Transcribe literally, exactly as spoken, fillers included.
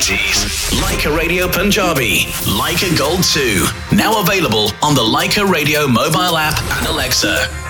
nineties. Leica Radio Punjabi. Leica Gold two. Now available on the Leica Radio mobile app and Alexa.